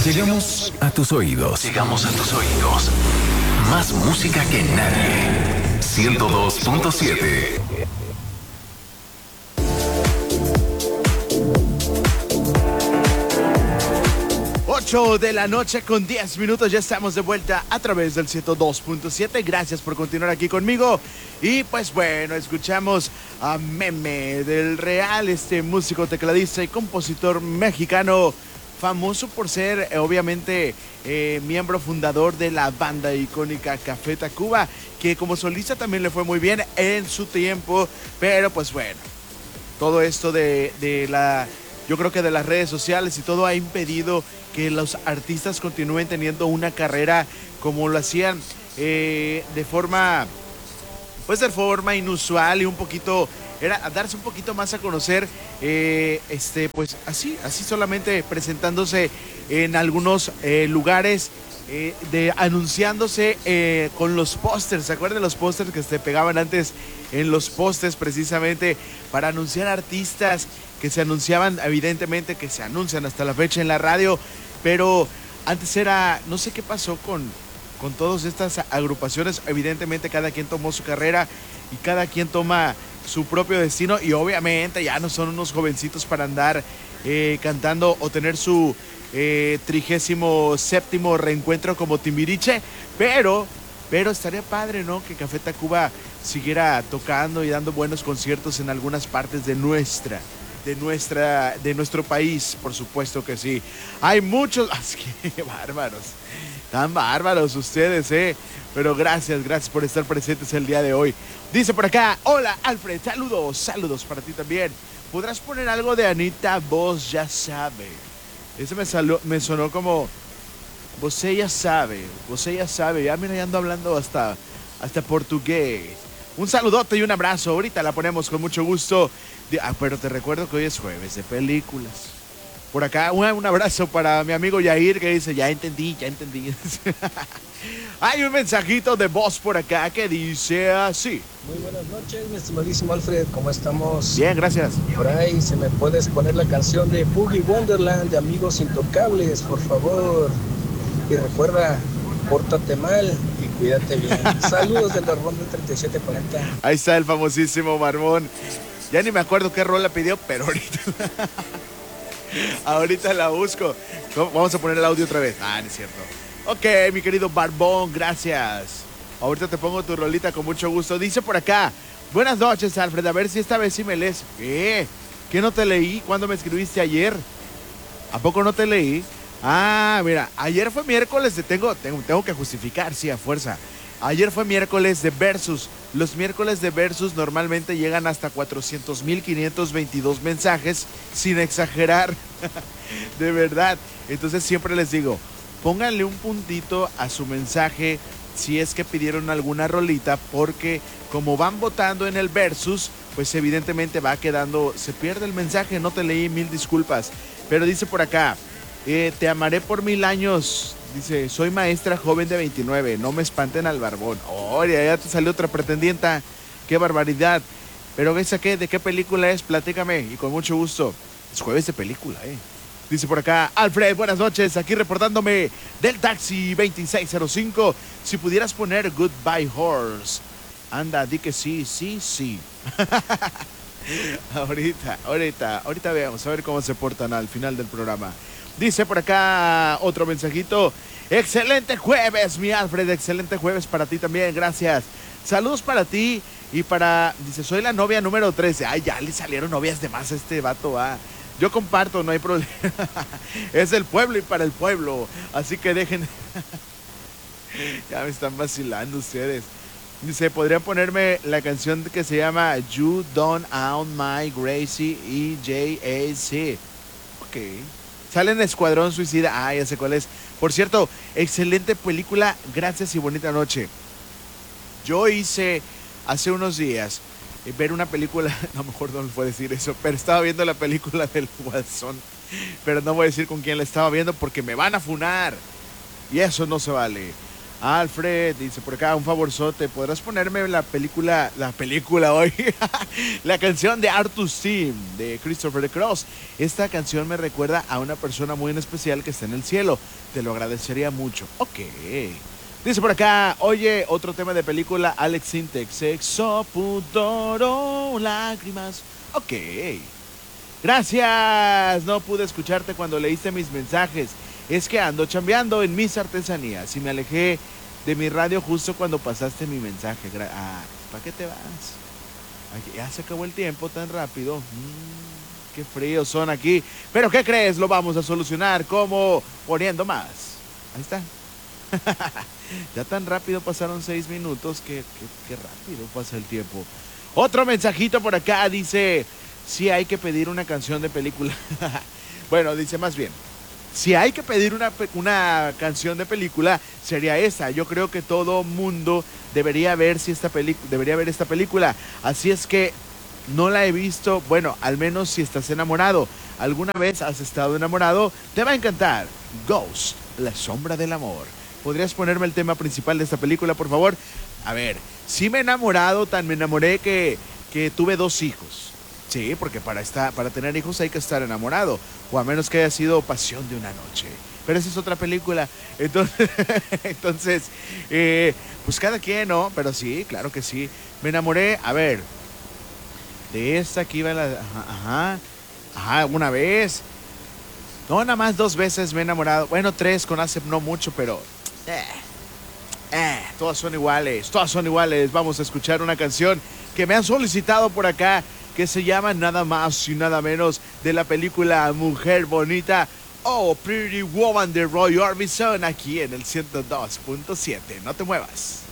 Llegamos a tus oídos. Llegamos a tus oídos. Más música que nadie. 102.7. 8 de la noche con 10 minutos, ya estamos de vuelta a través del 102.7. Gracias por continuar aquí conmigo. Y pues bueno, escuchamos a Meme del Real, este músico, tecladista y compositor mexicano, famoso por ser obviamente miembro fundador de la banda icónica Café Tacuba, que como solista también le fue muy bien en su tiempo. Pero pues bueno, todo esto yo creo que de las redes sociales y todo ha impedido que los artistas continúen teniendo una carrera como lo hacían de forma inusual y un poquito, era darse un poquito más a conocer, pues así solamente presentándose en algunos lugares, anunciándose con los pósters. ¿Se acuerdan de los pósters que se pegaban antes en los postes precisamente para anunciar artistas que se anunciaban, evidentemente que se anuncian hasta la fecha en la radio? Pero antes era, no sé qué pasó con todas estas agrupaciones. Evidentemente cada quien tomó su carrera y cada quien toma su propio destino, y obviamente ya no son unos jovencitos para andar cantando o tener su 37º reencuentro como Timbiriche, pero estaría padre, ¿no? Que Café Tacuba siguiera tocando y dando buenos conciertos en algunas partes de nuestro país, por supuesto que sí. Hay muchos, qué bárbaros, tan bárbaros ustedes, pero gracias por estar presentes el día de hoy. Dice por acá, hola Alfred, saludos para ti también. ¿Podrás poner algo de Anita? Vos ya sabe. Ese me sonó como, vos ya sabe. Ya mira, ya ando hablando hasta portugués. Un saludote y un abrazo. Ahorita la ponemos con mucho gusto. Pero te recuerdo que hoy es jueves de películas. Por acá, un abrazo para mi amigo Yair, que dice, ya entendí. Hay un mensajito de voz por acá que dice así. Muy buenas noches, mi estimadísimo Alfred, ¿cómo estamos? Bien, gracias. Por ahí, ¿se me puedes poner la canción de Boogie Wonderland de Amigos Intocables, por favor? Y recuerda, pórtate mal y cuídate bien. Saludos del Barbón del 3740. Ahí está el famosísimo Barbón. Ya ni me acuerdo qué rola pidió, pero ahorita la busco. Vamos a poner el audio otra vez. No es cierto. Ok, mi querido Barbón, gracias. Ahorita te pongo tu rolita con mucho gusto. Dice por acá, buenas noches, Alfred, a ver si esta vez sí me lees. ¿Qué no te leí? ¿Cuándo me escribiste ayer? ¿A poco no te leí? Mira, ayer fue miércoles tengo que justificar, sí, a fuerza. Ayer fue miércoles de Versus. Los miércoles de Versus normalmente llegan hasta 400,522 mensajes, sin exagerar. De verdad. Entonces siempre les digo, pónganle un puntito a su mensaje si es que pidieron alguna rolita, porque como van votando en el Versus, pues evidentemente va quedando, se pierde el mensaje. No te leí, mil disculpas. Pero dice por acá, te amaré por 1000 años. Dice, soy maestra joven de 29, no me espanten al Barbón. Ya te salió otra pretendienta. Qué barbaridad. Pero ¿ves de qué película es? Platícame y con mucho gusto. Es jueves de película, Dice por acá, Alfred, buenas noches, aquí reportándome del taxi 2605. Si pudieras poner Goodbye Horse. Anda, di que sí. Ahorita veamos, a ver cómo se portan al final del programa. Dice por acá otro mensajito. Excelente jueves, mi Alfred, excelente jueves para ti también, gracias. Saludos para ti y dice, soy la novia número 13. Ya le salieron novias de más a este vato, Yo comparto, no hay problema. Es del pueblo y para el pueblo. Así que dejen. Ya me están vacilando ustedes. Dice, ¿podrían ponerme la canción que se llama You Don't Own My Gracie y J.A.C.? Ok. Sale en Escuadrón Suicida. Ya sé cuál es. Por cierto, excelente película. Gracias y bonita noche. Yo hice hace unos días ver una película, no, mejor no les puedo decir eso, pero estaba viendo la película del Guasón, pero no voy a decir con quién la estaba viendo porque me van a funar y eso no se vale. Alfred dice por acá, un favorzote, ¿podrás ponerme la película hoy? La canción de Arthur's Theme de Christopher Cross. Esta canción me recuerda a una persona muy en especial que está en el cielo. Te lo agradecería mucho. Ok. Dice por acá, oye, otro tema de película, Alex Sintek, sexo, pudor o lágrimas. Ok. Gracias. No pude escucharte cuando leíste mis mensajes. Es que ando chambeando en mis artesanías y me alejé de mi radio justo cuando pasaste mi mensaje. ¿Para qué te vas? Ay, ya se acabó el tiempo tan rápido. Qué fríos son aquí. Pero ¿qué crees? Lo vamos a solucionar como poniendo más. Ahí está. Ya tan rápido pasaron 6 minutos. Qué rápido pasa el tiempo. Otro mensajito por acá dice, sí hay que pedir una canción de película. Bueno, dice más bien, si hay que pedir una canción de película, sería esa. Yo creo que todo mundo debería ver esta película. Así es que no la he visto. Bueno, al menos si estás enamorado. ¿Alguna vez has estado enamorado? Te va a encantar. Ghost, la sombra del amor. ¿Podrías ponerme el tema principal de esta película, por favor? A ver, sí me he enamorado, me enamoré que tuve 2 hijos. Sí, porque para tener hijos hay que estar enamorado, o a menos que haya sido pasión de una noche. Pero esa es otra película. Entonces, pues cada quien, ¿no? Pero sí, claro que sí. Me enamoré, a ver, de esta que iba una vez. No, nada más 2 veces me he enamorado. Bueno, 3 con hace no mucho, pero todas son iguales. Vamos a escuchar una canción que me han solicitado por acá, que se llama nada más y nada menos de la película Mujer Bonita, Oh Pretty Woman de Roy Orbison, aquí en el 102.7. No te muevas.